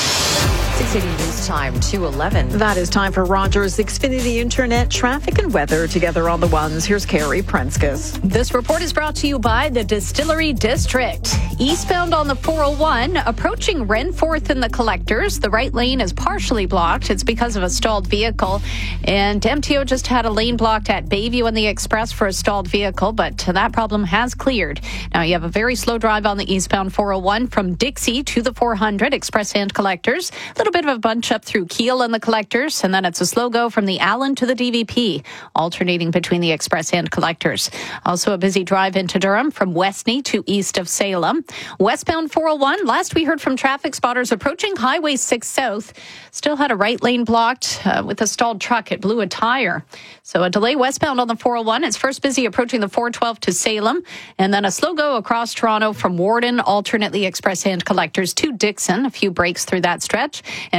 six eighty News Time, two eleven. That is time for Rogers Xfinity Internet traffic and weather. Together on the ones, here's Carrie Prenskus. This report is brought to you by the Distillery District. Eastbound on the four oh one, approaching Renforth in the collectors. The right lane is partially blocked. It's because of a stalled vehicle. And M T O just had a lane blocked at Bayview and the Express for a stalled vehicle, but that problem has cleared. Now you have a very slow drive on the eastbound four oh one from Dixie to the four hundred Express and collectors. A little bit of a bunch up through Kiel and the collectors, and then it's a slow go from the Allen to the D V P, alternating between the Express and collectors. Also a busy drive into Durham from Westney to east of Salem. Westbound four oh one, last we heard from traffic spotters approaching Highway six South, still had a right lane blocked uh, with a stalled truck. It blew a tire. So a delay westbound on the four oh one. It's first busy approaching the four twelve to Salem, and then a slow go across Toronto from Warden, alternately Express and collectors to Dixon. A few breaks through that stretch, and it's very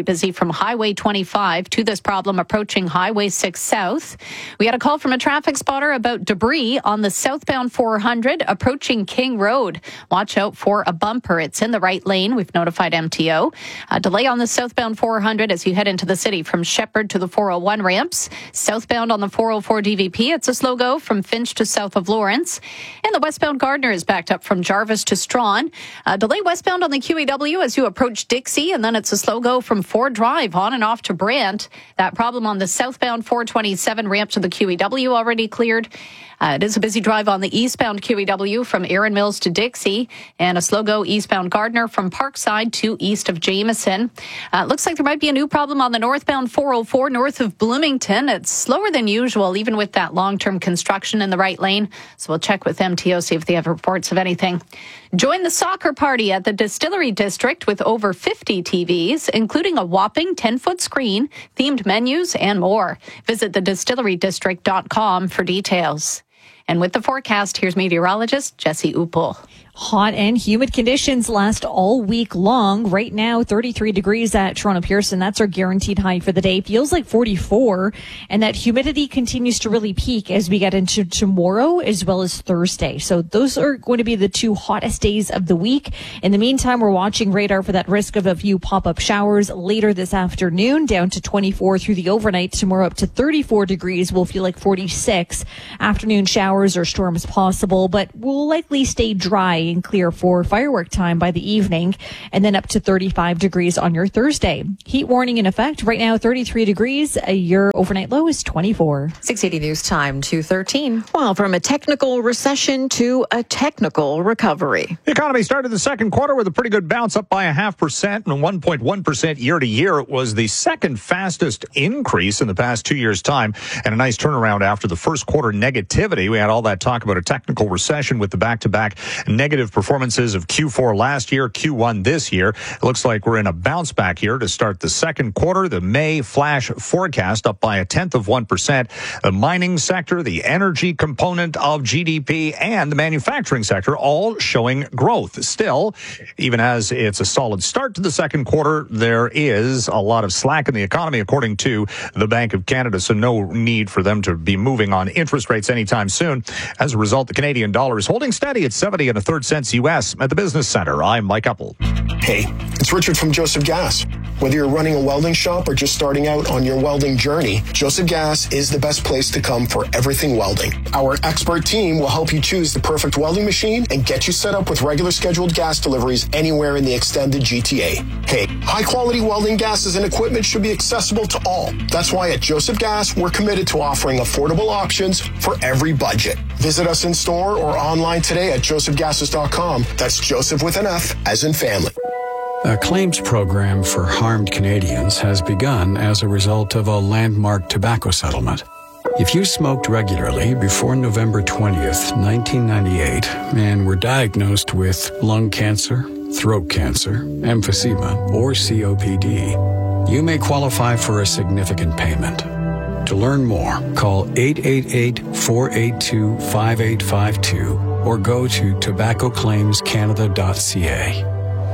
very busy from Highway twenty-five to this problem approaching Highway six South. We had a call from a traffic spotter about debris on the southbound four hundred approaching King Road. Watch out for a bumper. It's in the right lane. We've notified M T O. A delay on the southbound four hundred as you head into the city from Shepherd to the four oh one ramps. Southbound on the four oh four D V P, it's a slow go from Finch to south of Lawrence. And the westbound Gardner is backed up from Jarvis to Strawn. A delay westbound on the Q E W as you approach Dixie, and then it's a slow go from Ford Drive on and off to Brant. That problem on the southbound four twenty-seven ramp to the Q E W already cleared. Uh, it is a busy drive on the eastbound Q E W from Erin Mills to Dixie, and a slow go eastbound Gardner from Parkside to east of Jameson. Uh, looks like there might be a new problem on the northbound four oh four north of Bloomington. It's slower than usual, even with that long-term construction in the right lane. So we'll check with M T O, see if they have reports of anything. Join the soccer party at the Distillery District with over fifty T Vs, including a whopping ten-foot screen, themed menus, and more. Visit the distillery district dot com for details. And with the forecast, here's meteorologist Jesse Uppel. Hot and humid conditions last all week long. Right now, thirty-three degrees at Toronto Pearson. That's our guaranteed high for the day. Feels like forty-four. And that humidity continues to really peak as we get into tomorrow as well as Thursday. So those are going to be the two hottest days of the week. In the meantime, we're watching radar for that risk of a few pop-up showers later this afternoon, down to twenty-four through the overnight. Tomorrow up to thirty-four degrees. We'll feel like forty-six. Afternoon showers or storms possible, but we'll likely stay dry and clear for firework time by the evening, and then up to thirty-five degrees on your Thursday. Heat warning in effect right now, thirty-three degrees. Your overnight low is twenty-four. six eighty News Time, two thirteen. Well, from a technical recession to a technical recovery. The economy started the second quarter with a pretty good bounce, up by a half percent and one point one percent year to year. It was the second fastest increase in the past two years' time, and a nice turnaround after the first quarter negativity. We had all that talk about a technical recession with the back-to-back negative performances of Q four last year, Q one this year. It looks like we're in a bounce back here to start the second quarter. The May flash forecast up by a tenth of one percent. The mining sector, the energy component of G D P, and the manufacturing sector all showing growth. Still, even as it's a solid start to the second quarter, there is a lot of slack in the economy, according to the Bank of Canada. So no need for them to be moving on interest rates anytime soon. As a result, the Canadian dollar is holding steady at seventy and a third cents U S at the Business Center. I'm Mike Uppel. Hey, it's Richard from Joseph Gas. Whether you're running a welding shop or just starting out on your welding journey, Joseph Gas is the best place to come for everything welding. Our expert team will help you choose the perfect welding machine and get you set up with regular scheduled gas deliveries anywhere in the extended G T A. Hey, high-quality welding gases and equipment should be accessible to all. That's why at Joseph Gas, we're committed to offering affordable options for every budget. Visit us in store or online today at joseph gases dot com. That's Joseph with an F, as in family. A claims program for harmed Canadians has begun as a result of a landmark tobacco settlement. If you smoked regularly before November twentieth, nineteen ninety-eight, and were diagnosed with lung cancer, throat cancer, emphysema, or C O P D, you may qualify for a significant payment. To learn more, call eight eight eight, four eight two, five eight five two or go to tobacco claims canada dot c a.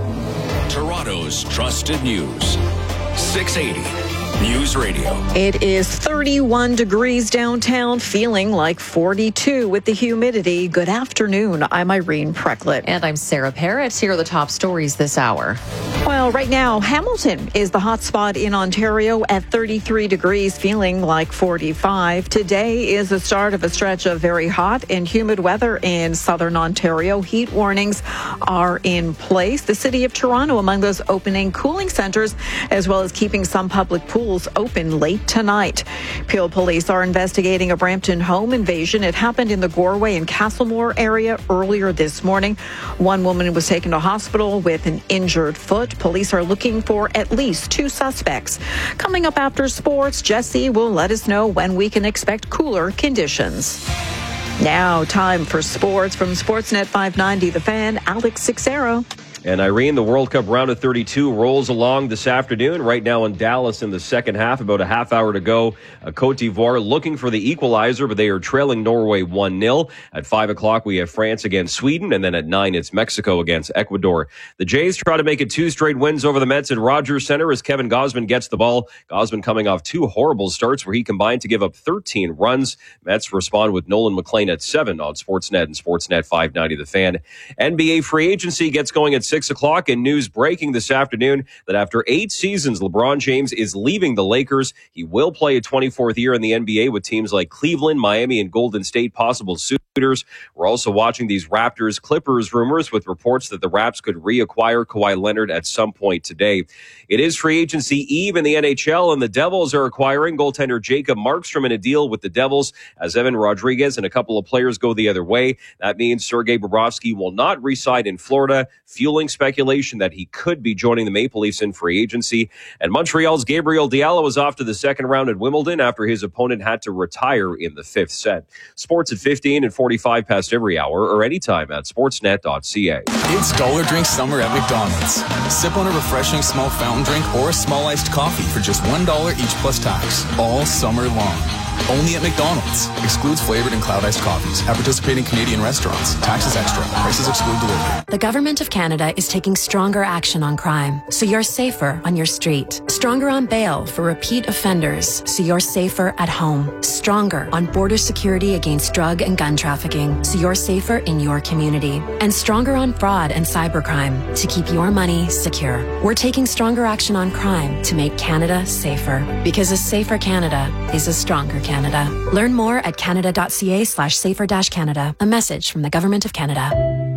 Toronto's trusted news. six eighty News Radio. It is thirty-one degrees downtown, feeling like forty-two with the humidity. Good afternoon. I'm Irene Precklett. And I'm Sarah Parrott. Here are the top stories this hour. Well, right now, Hamilton is the hot spot in Ontario at thirty-three degrees, feeling like forty-five. Today is the start of a stretch of very hot and humid weather in southern Ontario. Heat warnings are in place. The city of Toronto among those opening cooling centers, as well as keeping some public pools open late tonight. Peel police are investigating a Brampton home invasion. It happened in the Goreway and Castlemore area earlier this morning. One woman was taken to hospital with an injured foot. Police are looking for at least two suspects. Coming up after sports, Jesse will let us know when we can expect cooler conditions. Now, time for sports from Sportsnet five ninety The Fan, Alex Sixero. And Irene, the World Cup round of thirty-two rolls along this afternoon. Right now in Dallas in the second half, about a half hour to go. Uh, Cote d'Ivoire looking for the equalizer, but they are trailing Norway one nil. At five o'clock, we have France against Sweden, and then at nine, it's Mexico against Ecuador. The Jays try to make it two straight wins over the Mets at Rogers Center as Kevin Gausman gets the ball. Gausman coming off two horrible starts where he combined to give up thirteen runs. Mets respond with Nolan McLean at seven on Sportsnet and Sportsnet five ninety The Fan. N B A free agency gets going at six o'clock, and news breaking this afternoon that after eight seasons, LeBron James is leaving the Lakers. He will play a twenty-fourth year in the N B A with teams like Cleveland, Miami, and Golden State possible suitors. We're also watching these Raptors-Clippers rumors with reports that the Raps could reacquire Kawhi Leonard at some point today. It is free agency eve in the N H L, and the Devils are acquiring goaltender Jacob Markstrom in a deal with the Devils as Evan Rodriguez and a couple of players go the other way. That means Sergei Bobrovsky will not reside in Florida, fueling speculation that he could be joining the Maple Leafs in free agency. And Montreal's Gabriel Diallo is off to the second round at Wimbledon after his opponent had to retire in the fifth set. Sports at fifteen and forty-five past every hour or anytime at sportsnet dot c a. It's Dollar Drink Summer at McDonald's. Sip on a refreshing small fountain drink or a small iced coffee for just one dollar each plus tax all summer long. Only at McDonald's. Excludes flavored and cloud iced coffees. At participating Canadian restaurants. Taxes extra. Prices exclude delivery. The government of Canada is taking stronger action on crime, so you're safer on your street. Stronger on bail for repeat offenders, so you're safer at home. Stronger on border security against drug and gun trafficking, so you're safer in your community. And stronger on fraud and cybercrime, to keep your money secure. We're taking stronger action on crime to make Canada safer. Because a safer Canada is a stronger Canada. Learn more at canada.ca slash safer dash Canada. A message from the Government of Canada.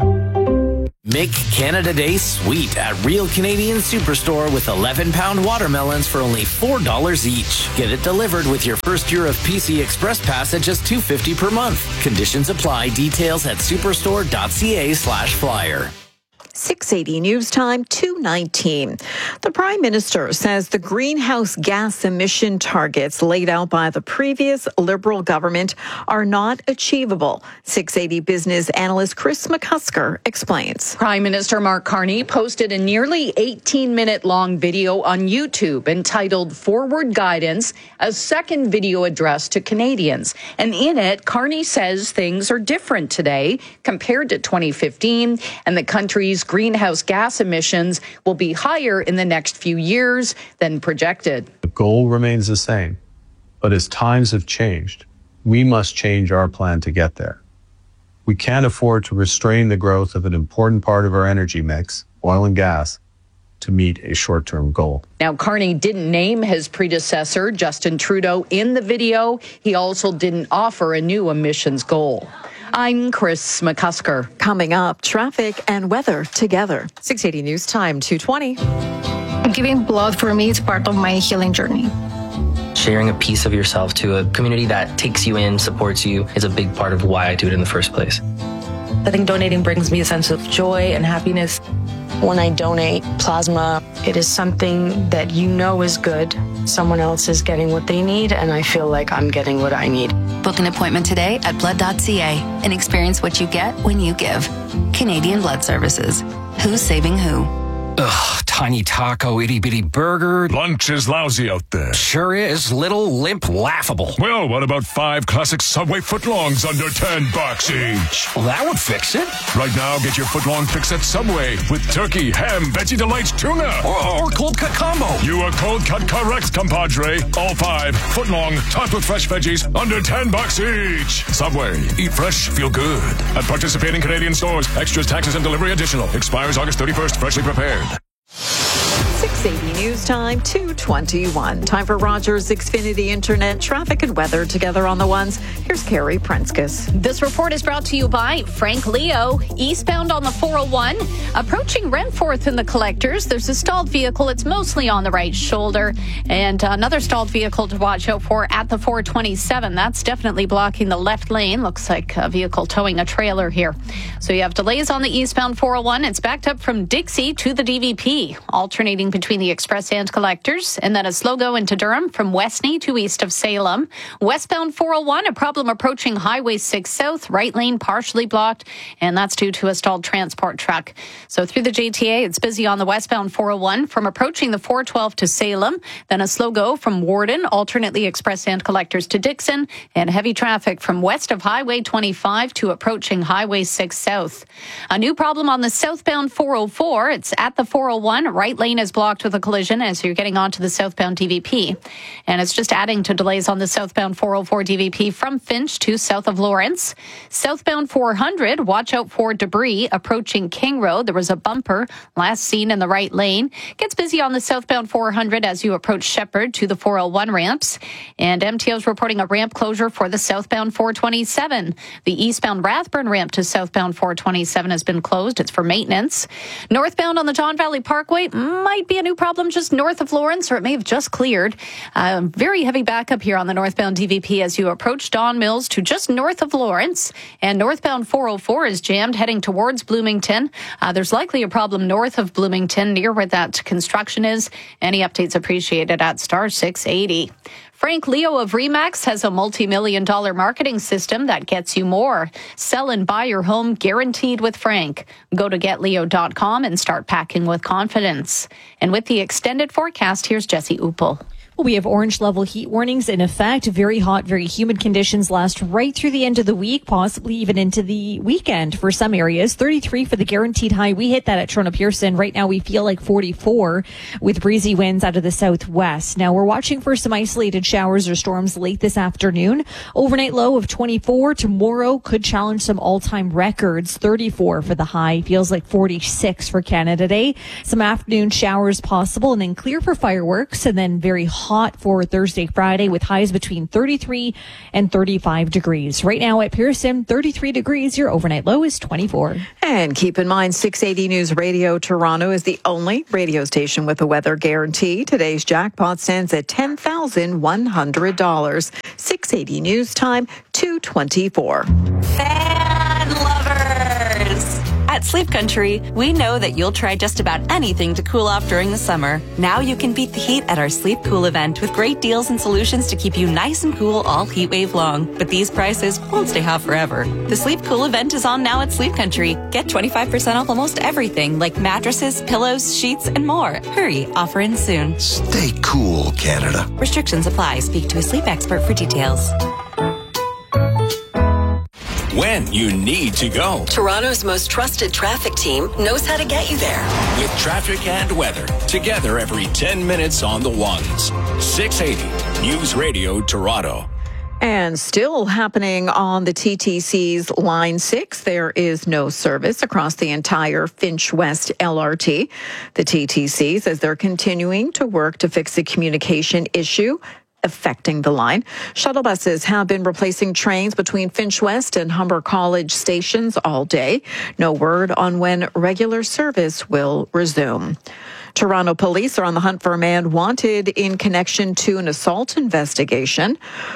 Make Canada Day sweet at Real Canadian Superstore with eleven pound watermelons for only four dollars each. Get it delivered with your first year of P C Express Pass at just two dollars and fifty cents per month. Conditions apply. Details at superstore.ca slash flyer. six eighty News Time, two nineteen. The Prime Minister says the greenhouse gas emission targets laid out by the previous Liberal government are not achievable. six eighty business analyst Chris McCusker explains. Prime Minister Mark Carney posted a nearly eighteen minute long video on YouTube entitled Forward Guidance, a second video address to Canadians. And in it, Carney says things are different today compared to twenty fifteen, and the country's greenhouse gas emissions will be higher in the next few years than projected. The goal remains the same, but as times have changed, we must change our plan to get there. We can't afford to restrain the growth of an important part of our energy mix, oil and gas, to meet a short-term goal. Now, Carney didn't name his predecessor, Justin Trudeau, in the video. He also didn't offer a new emissions goal. I'm Chris McCusker. Coming up, traffic and weather together. six eighty News Time, two twenty. Giving blood for me is part of my healing journey. Sharing a piece of yourself to a community that takes you in, supports you, is a big part of why I do it in the first place. I think donating brings me a sense of joy and happiness. When I donate plasma, it is something that you know is good. Someone else is getting what they need, and I feel like I'm getting what I need. Book an appointment today at blood dot c a and experience what you get when you give. Canadian Blood Services. Who's saving who? Ugh, tiny taco, itty bitty burger. Lunch is lousy out there. Sure is. Little, limp, laughable. Well, what about five classic Subway footlongs under ten bucks each? Well, that would fix it. Right now, get your footlong fix at Subway with turkey, ham, veggie delights, tuna. Or, or cold cut combo. You are cold cut correct, compadre. All five footlong, topped with fresh veggies, under ten bucks each. Subway. Eat fresh, feel good. At participating Canadian stores. Extras, taxes, and delivery additional. Expires August thirty-first. Freshly prepared. six eighty News Time, two twenty-one. Time for Rogers Xfinity Internet traffic and weather together on the ones. Here's Carrie Prenskus. This report is brought to you by Frank Leo. Eastbound on the four oh one, approaching Renforth in the collectors. There's a stalled vehicle. It's mostly on the right shoulder. And another stalled vehicle to watch out for at the four twenty-seven. That's definitely blocking the left lane. Looks like a vehicle towing a trailer here. So you have delays on the eastbound four oh one. It's backed up from Dixie to the D V P, alternating between the express and collectors. kilometers. And then a slow go into Durham from Westney to east of Salem. Westbound four oh one, a problem approaching Highway six South, right lane partially blocked, and that's due to a stalled transport truck. So through the G T A, it's busy on the westbound four oh one from approaching the four twelve to Salem, then a slow go from Warden, alternately express and collectors to Dixon, and heavy traffic from west of Highway twenty-five to approaching Highway six South. A new problem on the southbound four oh four. It's at the four oh one. Right lane is blocked with a collision as you're getting onto the southbound D V P. And it's just adding to delays on the southbound four oh four D V P from Finch to south of Lawrence. Southbound four hundred, watch out for debris approaching King Road. There was a bumper last seen in the right lane. Gets busy on the southbound four hundred as you approach Shepherd to the four oh one ramps. And M T O's reporting a ramp closure for the southbound four twenty-seven. The eastbound Rathburn ramp to southbound four twenty-seven has been closed. It's for maintenance. Northbound on the John Valley Parkway might be a new problem just north of Lawrence, or it may have just cleared. Uh, very heavy backup here on the northbound D V P as you approach Don Mills to just north of Lawrence. And northbound four oh four is jammed heading towards Bloomington. Uh, there's likely a problem north of Bloomington near where that construction is. Any updates appreciated at star six eighty. Frank Leo of Remax has a multi-million dollar marketing system that gets you more. Sell and buy your home guaranteed with Frank. Go to get leo dot com and start packing with confidence. And with the extended forecast, here's Jesse Uppel. We have orange level heat warnings in effect. Very hot, very humid conditions last right through the end of the week, possibly even into the weekend for some areas. thirty-three for the guaranteed high. We hit that at Toronto Pearson. Right now we feel like forty-four with breezy winds out of the southwest. Now we're watching for some isolated showers or storms late this afternoon. Overnight low of twenty-four. Tomorrow could challenge some all-time records. thirty-four for the high. Feels like forty-six for Canada Day. Some afternoon showers possible and then clear for fireworks and then very hot. Hot for Thursday, Friday with highs between thirty-three and thirty-five degrees. Right now at Pearson, thirty-three degrees. Your overnight low is twenty-four. And keep in mind, six eighty News Radio Toronto is the only radio station with a weather guarantee. Today's jackpot stands at ten thousand one hundred dollars. six eighty News Time, two twenty-four. Fan lovers! At Sleep Country, we know that you'll try just about anything to cool off during the summer. Now you can beat the heat at our Sleep Cool event with great deals and solutions to keep you nice and cool all heat wave long. But these prices won't stay hot forever. The Sleep Cool event is on now at Sleep Country. Get twenty-five percent off almost everything like mattresses, pillows, sheets, and more. Hurry, offer ends soon. Stay cool, Canada. Restrictions apply. Speak to a sleep expert for details. When you need to go. Toronto's most trusted traffic team knows how to get you there. With traffic and weather, together every ten minutes on the ones. six eighty News Radio Toronto. And still happening on the T T C's Line six, there is no service across the entire Finch West L R T. The T T C says they're continuing to work to fix the communication issue affecting the line. Shuttle buses have been replacing trains between Finch West and Humber College stations all day. No word on when regular service will resume. Toronto police are on the hunt for a man wanted in connection to an assault investigation.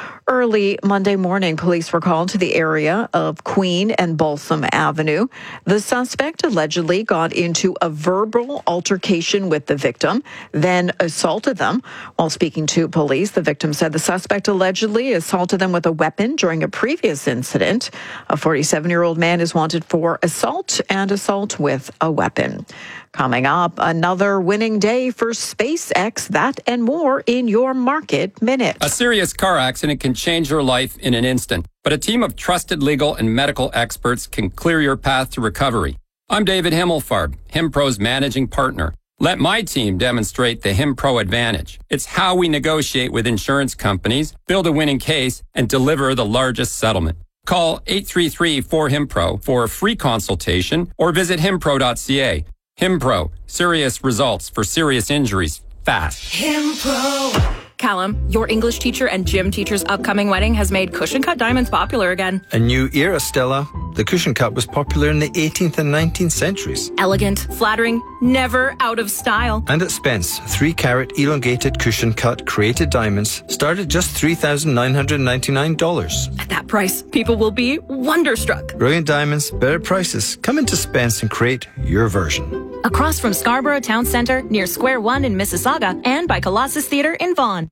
Early Monday morning, police were called to the area of Queen and Balsam Avenue. The suspect allegedly got into a verbal altercation with the victim, then assaulted them. While speaking to police, the victim said the suspect allegedly assaulted them with a weapon during a previous incident. A forty-seven-year-old man is wanted for assault and assault with a weapon. Coming up, another winning day for SpaceX. That and more in your Market Minute. A serious car accident can change your life in an instant, but a team of trusted legal and medical experts can clear your path to recovery. I'm David Himmelfarb, HimPro's managing partner. Let my team demonstrate the HimPro advantage. It's how we negotiate with insurance companies, build a winning case, and deliver the largest settlement. Call eight three three, four, HIMPRO for a free consultation or visit himpro dot c a. HimPro, serious results for serious injuries, fast. HimPro. Callum, your English teacher and gym teacher's upcoming wedding has made cushion cut diamonds popular again. A new era, Stella. The cushion cut was popular in the eighteenth and nineteenth centuries. Elegant, flattering, never out of style. And at Spence, three carat elongated cushion cut created diamonds start at just three thousand nine hundred ninety-nine dollars. At that price, people will be wonderstruck. Brilliant diamonds, better prices. Come into Spence and create your version. across from Scarborough Town Centre near Square One in Mississauga, and by Colossus Theatre in Vaughan.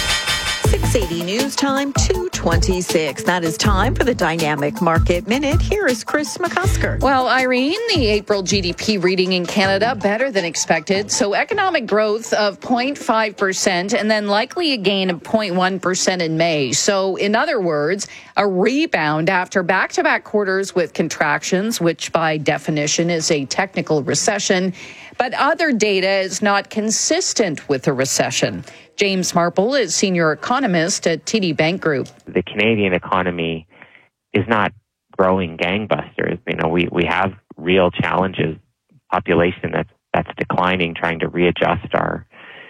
six eighty News Time, two twenty-six. That is time for the Dynamic Market Minute. Here is Chris McCusker. Well, Irene, the April G D P reading in Canada better than expected. So economic growth of zero point five percent and then likely a gain of zero point one percent in May. So in other words, a rebound after back-to-back quarters with contractions, which by definition is a technical recession. But other data is not consistent with a recession. James Marple is senior economist at T D Bank Group. The Canadian economy is not growing gangbusters. You know, we, we have real challenges. Population that's that's declining, trying to readjust our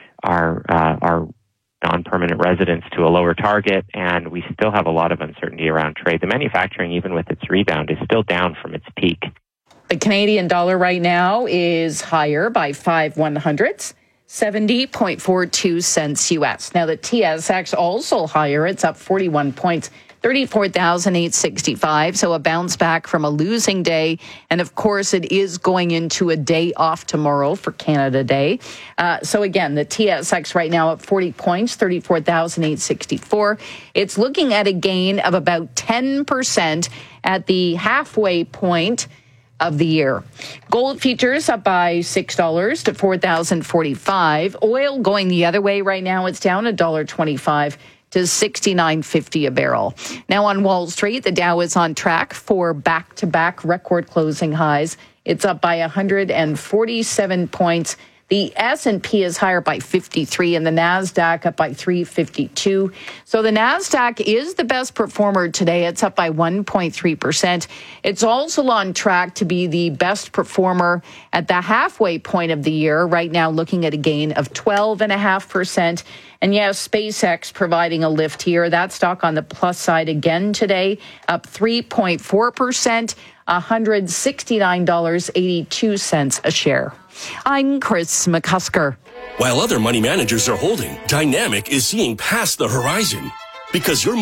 our uh, our non-permanent residents to a lower target, and we still have a lot of uncertainty around trade. The manufacturing, even with its rebound, is still down from its peak. The Canadian dollar right now is higher by five one hundredths. seventy point four two cents U S. Now, the T S X also higher. It's up forty-one points, thirty-four thousand eight hundred sixty-five. So a bounce back from a losing day. And of course, it is going into a day off tomorrow for Canada Day. Uh, so again, the T S X right now up forty points, thirty-four thousand eight hundred sixty-four. It's looking at a gain of about ten percent at the halfway point of the year. Gold futures up by six dollars to four thousand forty-five. Oil going the other way right now. It's down one dollar twenty-five to sixty-nine fifty a barrel. Now on Wall Street, the Dow is on track for back-to-back record closing highs. It's up by one hundred forty-seven points. The S and P is higher by fifty-three and the NASDAQ up by three fifty-two. So the NASDAQ is the best performer today. It's up by one point three percent. It's also on track to be the best performer at the halfway point of the year. Right now looking at a gain of twelve point five percent. And yes, SpaceX providing a lift here. That stock on the plus side again today, up three point four percent, one hundred sixty-nine dollars and eighty-two cents a share. I'm Chris McCusker. While other money managers are holding, Dynamic is seeing past the horizon because your